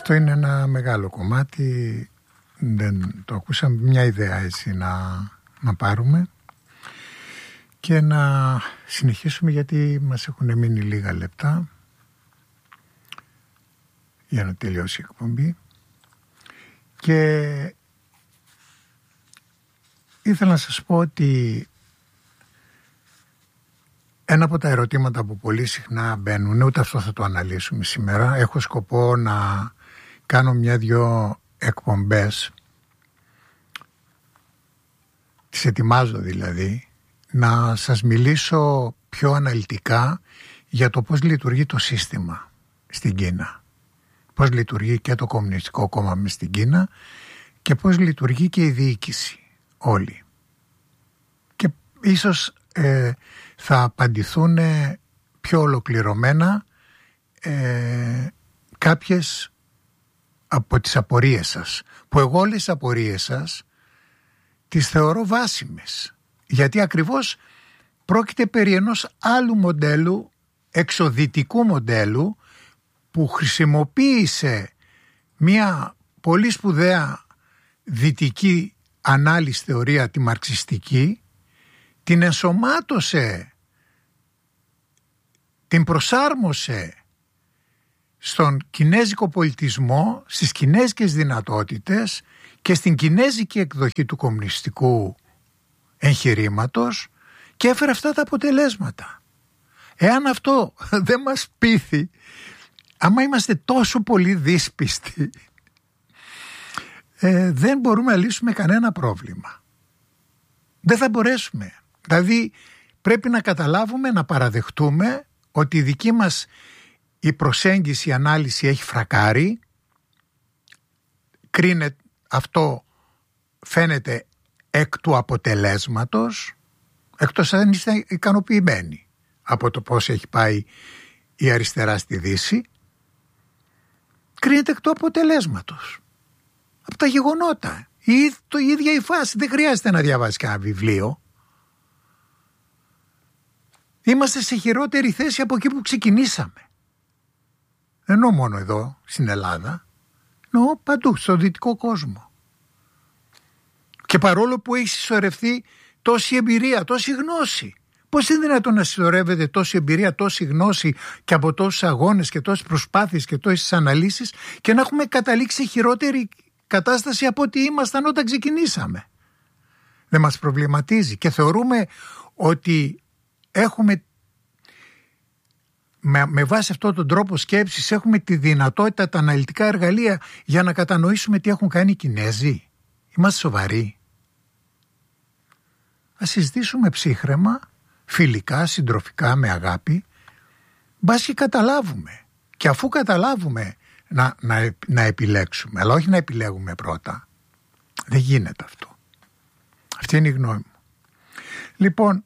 Αυτό είναι ένα μεγάλο κομμάτι, δεν το ακούσαμε, μια ιδέα έτσι να πάρουμε και να συνεχίσουμε, γιατί μας έχουν μείνει λίγα λεπτά για να τελειώσει η εκπομπή. Και ήθελα να σας πω ότι ένα από τα ερωτήματα που πολύ συχνά μπαίνουν, ούτε αυτό θα το αναλύσουμε σήμερα, έχω σκοπό να κάνω μια-δυο εκπομπές, τις ετοιμάζω δηλαδή, να σας μιλήσω πιο αναλυτικά για το πώς λειτουργεί το σύστημα στην Κίνα. Πώς λειτουργεί και το Κομμουνιστικό Κόμμα μες στην Κίνα και πώς λειτουργεί και η διοίκηση όλη. Και ίσως θα απαντηθούν πιο ολοκληρωμένα κάποιες από τις απορίες σας, που εγώ όλες τις απορίες σας τις θεωρώ βάσιμες, γιατί ακριβώς πρόκειται περί ενός άλλου μοντέλου, εξοδυτικού μοντέλου, που χρησιμοποίησε μια πολύ σπουδαία δυτική ανάλυση θεωρία, τη μαρξιστική, την ενσωμάτωσε, την προσάρμοσε στον κινέζικο πολιτισμό, στις κινέζικες δυνατότητες και στην κινέζικη εκδοχή του κομμουνιστικού εγχειρήματος και έφερε αυτά τα αποτελέσματα. Εάν αυτό δεν μας πείθει, άμα είμαστε τόσο πολύ δύσπιστοι, δεν μπορούμε να λύσουμε κανένα πρόβλημα. Δεν θα μπορέσουμε. Δηλαδή πρέπει να καταλάβουμε, να παραδεχτούμε ότι η δική μας η προσέγγιση, η ανάλυση έχει φρακάρει. Κρίνεται αυτό, φαίνεται εκ του αποτελέσματος, εκτός αν είστε ικανοποιημένοι από το πώς έχει πάει η αριστερά στη Δύση. Κρίνεται εκ του αποτελέσματος, από τα γεγονότα. Η ίδια η φάση, δεν χρειάζεται να διαβάσει κανένα βιβλίο. Είμαστε σε χειρότερη θέση από εκεί που ξεκινήσαμε. Ενώ μόνο εδώ στην Ελλάδα, ενώ παντού στο δυτικό κόσμο. Και παρόλο που έχει συσσωρευτεί τόση εμπειρία, τόση γνώση, πώς είναι δυνατόν να συσσωρεύεται τόση εμπειρία, τόση γνώση και από τόσους αγώνες και τόσες προσπάθειες και τόσες αναλύσεις και να έχουμε καταλήξει χειρότερη κατάσταση από ό,τι ήμασταν όταν ξεκινήσαμε? Δεν μας προβληματίζει και θεωρούμε ότι έχουμε, με βάση αυτόν τον τρόπο σκέψης, έχουμε τη δυνατότητα, τα αναλυτικά εργαλεία για να κατανοήσουμε τι έχουν κάνει οι Κινέζοι? Είμαστε σοβαροί? Ας συζητήσουμε ψύχραιμα, φιλικά, συντροφικά, με αγάπη, μπας και καταλάβουμε. Και αφού καταλάβουμε να επιλέξουμε, αλλά όχι να επιλέγουμε πρώτα. Δεν γίνεται αυτό. Αυτή είναι η γνώμη μου. Λοιπόν,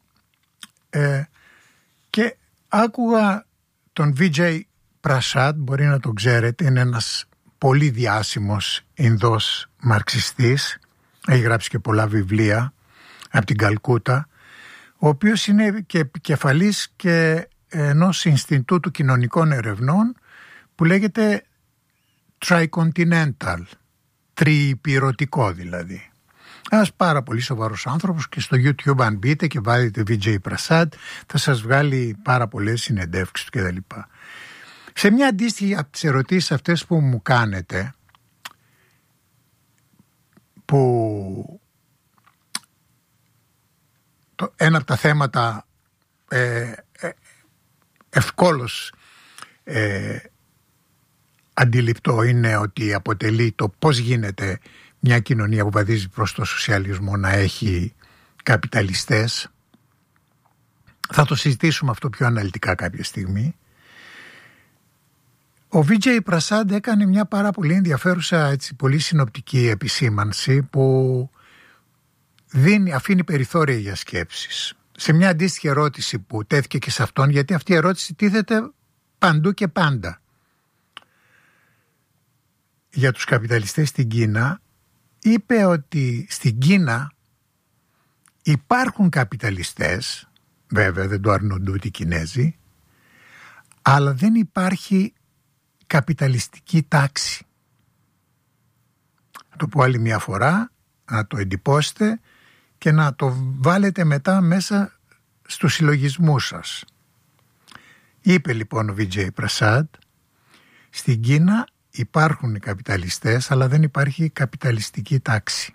και άκουγα τον Vijay Prashad, μπορεί να τον ξέρετε, είναι ένας πολύ διάσημος Ινδός μαρξιστής, έχει γράψει και πολλά βιβλία από την Καλκούτα, ο οποίος είναι και επικεφαλής και ενός Ινστιτούτου Κοινωνικών Ερευνών που λέγεται Tricontinental, τριυπηρωτικό δηλαδή. Ένας πάρα πολύ σοβαρός άνθρωπος, και στο YouTube αν μπείτε και βάλετε Vijay Prashad θα σας βγάλει πάρα πολλές συνεντεύξεις του κτλ. Σε μια αντίστοιχη από τις ερωτήσεις αυτές που μου κάνετε, που ένα από τα θέματα ευκόλως αντιληπτό είναι ότι αποτελεί το πώς γίνεται μια κοινωνία που βαδίζει προς το σοσιαλισμό να έχει καπιταλιστές. Θα το συζητήσουμε αυτό πιο αναλυτικά κάποια στιγμή. Ο Vijay Prashad έκανε μια πάρα πολύ ενδιαφέρουσα, έτσι, πολύ συνοπτική επισήμανση που αφήνει περιθώρια για σκέψεις. Σε μια αντίστοιχη ερώτηση που τέθηκε και σε αυτόν, γιατί αυτή η ερώτηση τίθεται παντού και πάντα. Για τους καπιταλιστές στην Κίνα, είπε ότι στην Κίνα υπάρχουν καπιταλιστές, βέβαια δεν το αρνούνται ούτε οι Κινέζοι, αλλά δεν υπάρχει καπιταλιστική τάξη. Να το πω άλλη μια φορά, να το εντυπώσετε και να το βάλετε μετά μέσα στους συλλογισμούς σας. Είπε λοιπόν ο Βιτζέι Πρασάντ, στην Κίνα υπάρχουν οι καπιταλιστές, αλλά δεν υπάρχει καπιταλιστική τάξη.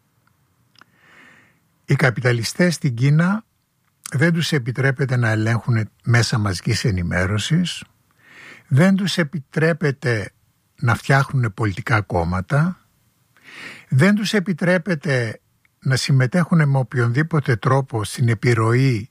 Οι καπιταλιστές στην Κίνα δεν τους επιτρέπεται να ελέγχουν μέσα μαζικής ενημέρωσης, δεν τους επιτρέπεται να φτιάχνουν πολιτικά κόμματα, δεν τους επιτρέπεται να συμμετέχουν με οποιονδήποτε τρόπο στην επιρροή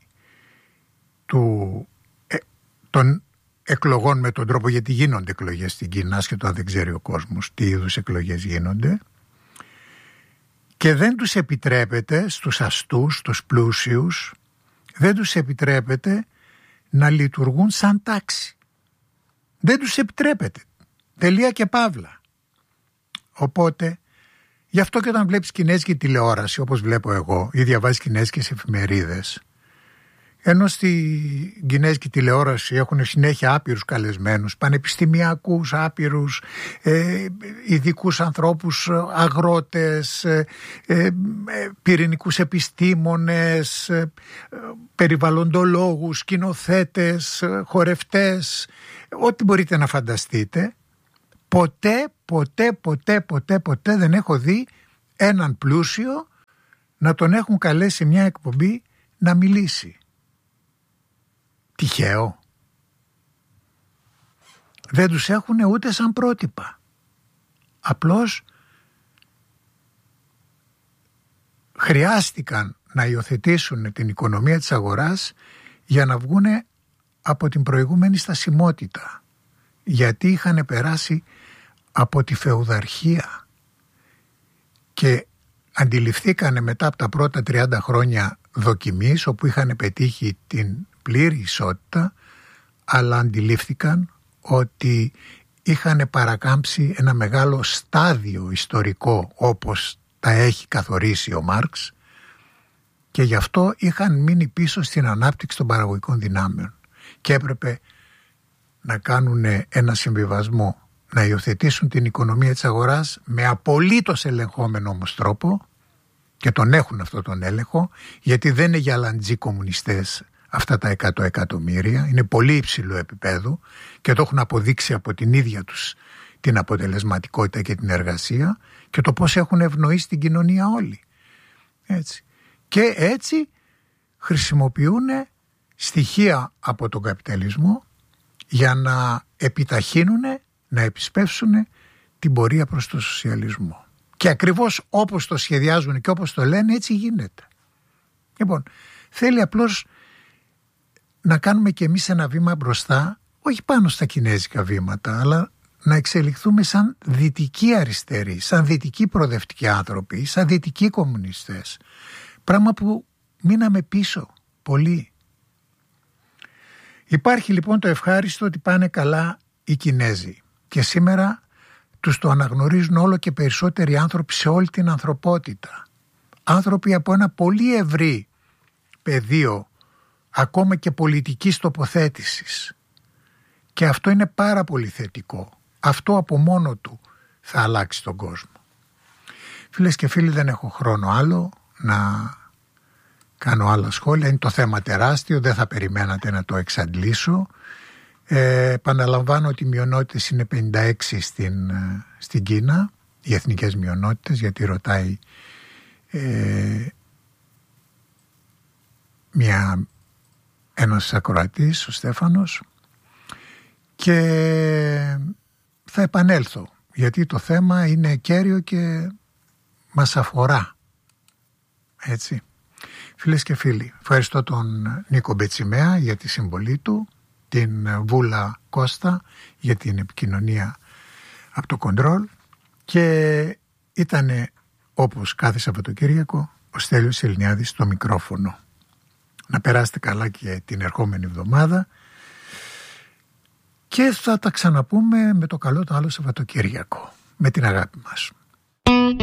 των εκλογών με τον τρόπο, γιατί γίνονται εκλογές στην Κίνα, άσχετο αν δεν ξέρει ο κόσμος τι είδους εκλογές γίνονται, και δεν τους επιτρέπεται στους αστούς, στους πλούσιους, δεν τους επιτρέπεται να λειτουργούν σαν τάξη. Δεν τους επιτρέπεται. Τελεία και παύλα. Οπότε, γι' αυτό και όταν βλέπεις κινέζικη τηλεόραση, όπως βλέπω εγώ, ή διαβάζεις κινέζικες εφημερίδες, ενώ στη κινέζικη τηλεόραση έχουν συνέχεια άπειρους καλεσμένους, πανεπιστημιακούς άπειρους, ειδικούς ανθρώπους, αγρότες, πυρηνικούς επιστήμονες, περιβαλλοντολόγους, σκηνοθέτες, χορευτές, ό,τι μπορείτε να φανταστείτε, ποτέ δεν έχω δει έναν πλούσιο να τον έχουν καλέσει μια εκπομπή να μιλήσει. Τυχαίο. Δεν τους έχουν ούτε σαν πρότυπα. Απλώς χρειάστηκαν να υιοθετήσουν την οικονομία της αγοράς για να βγουν από την προηγούμενη στασιμότητα. Γιατί είχαν περάσει από τη φεουδαρχία και αντιληφθήκανε μετά από τα πρώτα 30 χρόνια δοκιμής, όπου είχαν πετύχει την πλήρη ισότητα, αλλά αντιλήφθηκαν ότι είχαν παρακάμψει ένα μεγάλο στάδιο ιστορικό όπως τα έχει καθορίσει ο Μάρξ, και γι' αυτό είχαν μείνει πίσω στην ανάπτυξη των παραγωγικών δυνάμεων και έπρεπε να κάνουν ένα συμβιβασμό, να υιοθετήσουν την οικονομία της αγοράς με απολύτως ελεγχόμενο όμως τρόπο, και τον έχουν αυτό τον έλεγχο, γιατί δεν είναι για λαντζί κομμουνιστές αυτά τα 100 εκατομμύρια, είναι πολύ υψηλό επίπεδο και το έχουν αποδείξει από την ίδια τους την αποτελεσματικότητα και την εργασία και το πώς έχουν ευνοήσει την κοινωνία όλοι. Έτσι. Και έτσι χρησιμοποιούν στοιχεία από τον καπιταλισμό για να επιταχύνουν, να επισπεύσουν την πορεία προς το σοσιαλισμό. Και ακριβώς όπως το σχεδιάζουν και όπως το λένε, έτσι γίνεται. Λοιπόν, θέλει απλώς να κάνουμε και εμείς ένα βήμα μπροστά, όχι πάνω στα κινέζικα βήματα, αλλά να εξελιχθούμε σαν δυτικοί αριστεροί, σαν δυτικοί προοδευτικοί άνθρωποι, σαν δυτικοί κομμουνιστές. Πράγμα που μείναμε πίσω πολύ. Υπάρχει λοιπόν το ευχάριστο ότι πάνε καλά οι Κινέζοι και σήμερα τους το αναγνωρίζουν όλο και περισσότεροι άνθρωποι σε όλη την ανθρωπότητα. Άνθρωποι από ένα πολύ ευρύ πεδίο, ακόμα και πολιτικής τοποθέτησης. Και αυτό είναι πάρα πολύ θετικό. Αυτό από μόνο του θα αλλάξει τον κόσμο. Φίλες και φίλοι, δεν έχω χρόνο άλλο να κάνω άλλα σχόλια. Είναι το θέμα τεράστιο, δεν θα περιμένατε να το εξαντλήσω. Επαναλαμβάνω ότι οι μειονότητες είναι 56 στην Κίνα, οι εθνικές μειονότητες, γιατί ρωτάει ένας ακροατής, ο Στέφανος, και θα επανέλθω γιατί το θέμα είναι κέριο και μας αφορά. Έτσι. Φίλες και φίλοι, ευχαριστώ τον Νίκο Μπετσιμέα για τη συμβολή του, την Βούλα Κώστα για την επικοινωνία από το κοντρόλ, και ήτανε όπως κάθε Σαββατοκύριακο ο Στέλιος Ελληνιάδης στο μικρόφωνο. Να περάσετε καλά και την ερχόμενη εβδομάδα και θα τα ξαναπούμε με το καλό το άλλο Σαββατοκύριακο. Με την αγάπη μας.